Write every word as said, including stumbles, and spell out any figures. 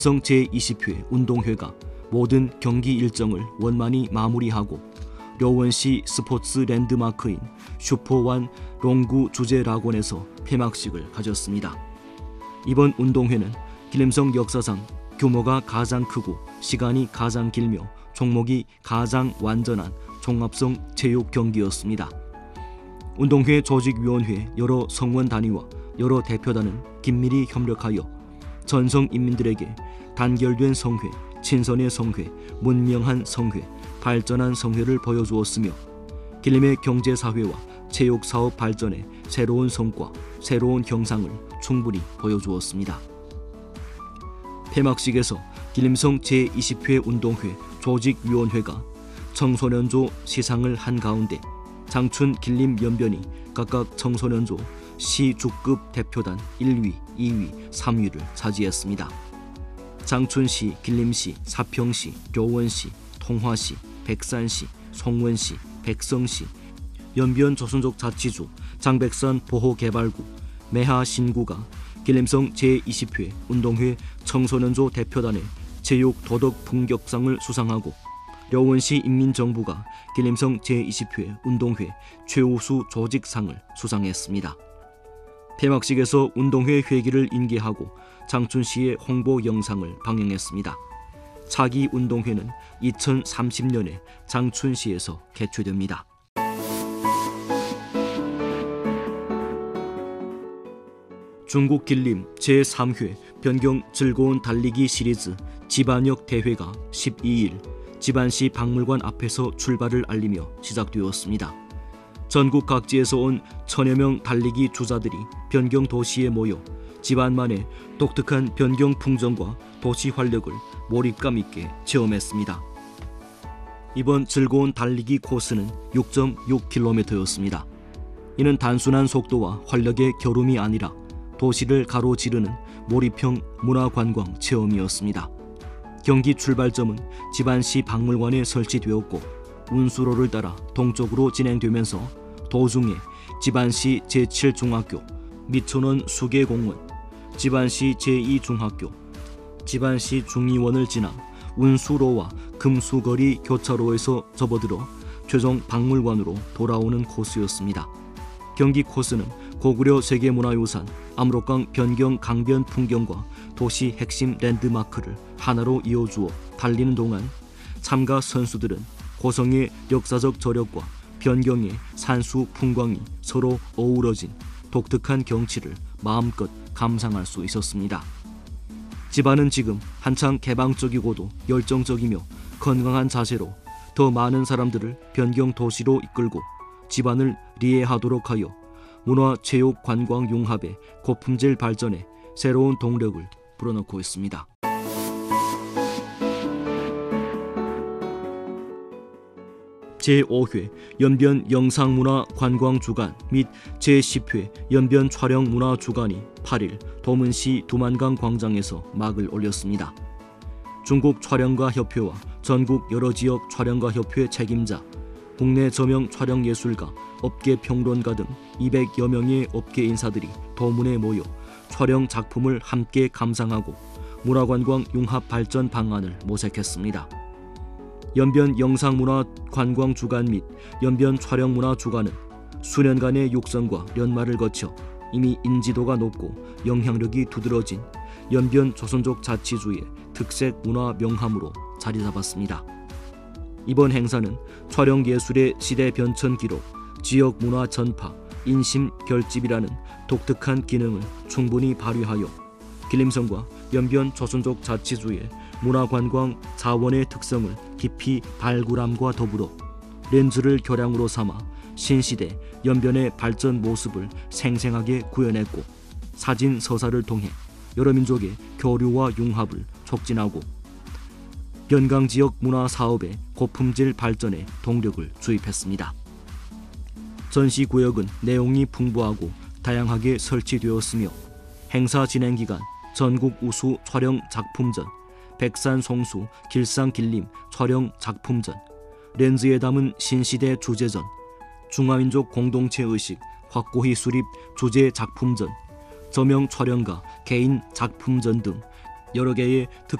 성 제이십 회 운동회가 모든 경기 일정을 원만히 마무리하고 려원시 스포츠 랜드마크인 슈퍼원 롱구 주제락원에서 폐막식을 가졌습니다. 이번 운동회는 길림성 역사상 규모가 가장 크고 시간이 가장 길며 종목이 가장 완전한 종합성 체육 경기였습니다. 운동회 조직위원회 여러 성원 단위와 여러 대표단은 긴밀히 협력하여 전성 인민들에게 단결된 성회, 친선의 성회, 문명한 성회, 발전한 성회를 보여주었으며 길림의 경제사회와 체육사업 발전에 새로운 성과, 새로운 형상을 충분히 보여주었습니다. 폐막식에서 길림성 제이십 회 운동회 조직위원회가 청소년조 시상을 한 가운데 장춘 길림 연변이 각각 청소년조 시주급 대표단 일 위, 이 위, 삼 위를 차지했습니다. 장춘시, 길림시, 사평시, 려원시, 통화시, 백산시, 송원시, 백성시, 연변 조선족 자치주, 장백산 보호개발구, 매하 신구가 길림성 제이십 회 운동회 청소년조 대표단의 체육 도덕 풍격상을 수상하고 려원시 인민정부가 길림성 제이십 회 운동회 최우수 조직상을 수상했습니다. 폐막식에서 운동회 회기를 인계하고 장춘시의 홍보 영상을 방영했습니다. 차기 운동회는 이천삼십 년에 장춘시에서 개최됩니다. 중국 길림 제삼 회 변경 즐거운 달리기 시리즈 지반역 대회가 십이 일 지반시 박물관 앞에서 출발을 알리며 시작되었습니다. 전국 각지에서 온 천여 명 달리기 주자들이 변경 도시에 모여 지반만의 독특한 변경 풍경과 도시 활력을 몰입감 있게 체험했습니다. 이번 즐거운 달리기 코스는 육 점 육 킬로미터였습니다. 이는 단순한 속도와 활력의 겨룸이 아니라 도시를 가로지르는 몰입형 문화관광 체험이었습니다. 경기 출발점은 지반시 박물관에 설치되었고 운수로를 따라 동쪽으로 진행되면서 도중에 지반시 제칠 중학교, 미천원 수계공원, 지반시 제이 중학교, 지반시 중의원을 지나 운수로와 금수거리 교차로에서 접어들어 최종 박물관으로 돌아오는 코스였습니다. 경기 코스는 고구려 세계문화유산 압록강 변경 강변 풍경과 도시 핵심 랜드마크를 하나로 이어주어 달리는 동안 참가 선수들은 고성의 역사적 저력과 변경의 산수 풍광이 서로 어우러진 독특한 경치를 마음껏 감상할 수 있었습니다. 지반은 지금 한창 개방적이고도 열정적이며 건강한 자세로 더 많은 사람들을 변경 도시로 이끌고 지반을 리해하도록 하여 문화, 체육, 관광 융합의 고품질 발전에 새로운 동력을 불어넣고 있습니다. 제오 회 연변 영상문화관광주간 및 제십 회 연변 촬영문화주간이 팔 일 도문시 두만강 광장에서 막을 올렸습니다. 중국 촬영가 협회와 전국 여러 지역 촬영가 협회 책임자, 국내 저명 촬영예술가, 업계평론가 등 이백여 명의 업계 인사들이 도문에 모여 촬영 작품을 함께 감상하고 문화관광 융합 발전 방안을 모색했습니다. 연변 영상문화관광주간 및 연변 촬영문화주간은 수년간의 육성과 연마를 거쳐 이미 인지도가 높고 영향력이 두드러진 연변 조선족 자치주의 특색 문화 명함으로 자리 잡았습니다. 이번 행사는 촬영예술의 시대 변천 기록, 지역 문화 전파, 인심 결집이라는 독특한 기능을 충분히 발휘하여 길림성과 연변 조선족 자치주의 문화관광 자원의 특성을 깊이 발굴함과 더불어 렌즈를 교량으로 삼아 신시대 연변의 발전 모습을 생생하게 구현했고 사진 서사를 통해 여러 민족의 교류와 융합을 촉진하고 연강지역 문화사업의 고품질 발전에 동력을 주입했습니다. 전시구역은 내용이 풍부하고 다양하게 설치되었으며 행사 진행 기간 전국 우수 촬영 작품전, 백산 송수 길상 길림 촬영 작품전, 렌즈에 담은 신시대 주제전, 중화민족 공동체 의식 확고히 수립 주제 작품전, 저명 촬영가 개인 작품전 등 여러 개의